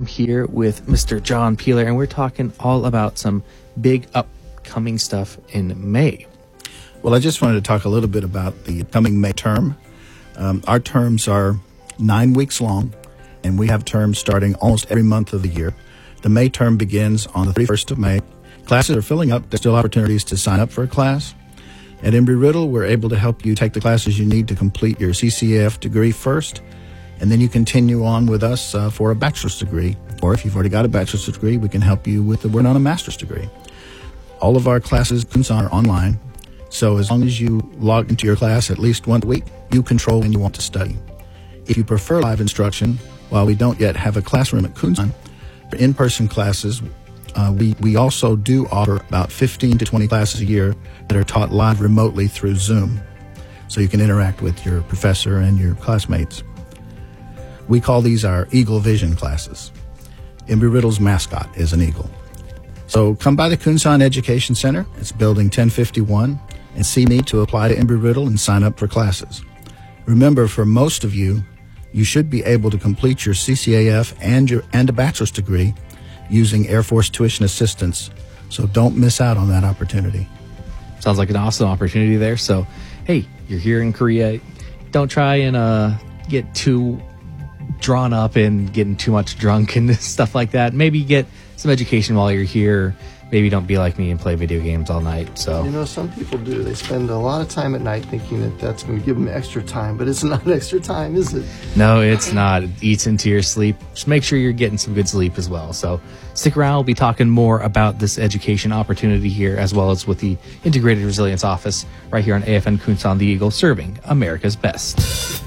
here with Mr. John Peeler, and we're talking all about some big upcoming stuff in May. Well, I just wanted to talk a little bit about the coming May term. Our terms are 9 weeks long, and we have terms starting almost every month of the year. The May term begins on the 31st of May. Classes are filling up. There's still opportunities to sign up for a class. At Embry-Riddle, we're able to help you take the classes you need to complete your CCAF degree first, and then you continue on with us for a bachelor's degree. Or if you've already got a bachelor's degree, we can help you with the work on a master's degree. All of our classes are online, so as long as you log into your class at least once a week, you control when you want to study. If you prefer live instruction, while we don't yet have a classroom at Kunsan, for in-person classes, we also do offer about 15 to 20 classes a year that are taught live remotely through Zoom, so you can interact with your professor and your classmates. We call these our Eagle Vision classes. Embry-Riddle's mascot is an eagle. So come by the Kunsan Education Center. It's building 1051, and see me to apply to Embry-Riddle and sign up for classes. Remember, for most of you, you should be able to complete your CCAF and a bachelor's degree using Air Force tuition assistance, so don't miss out on that opportunity. Sounds like an awesome opportunity there. So, hey, you're here in Korea. Don't try and get too drawn up and getting too much drunk and stuff like that. Maybe get some education while you're here. Maybe don't be like me and play video games all night. So, you know, some people do. They spend a lot of time at night thinking that that's going to give them extra time, but it's not extra time, is it? No, it's not. It eats into your sleep. Just make sure you're getting some good sleep as well. So stick around. We'll be talking more about this education opportunity here, as well as with the Integrated Resilience Office right here on AFN Kunsan the Eagle, serving America's best.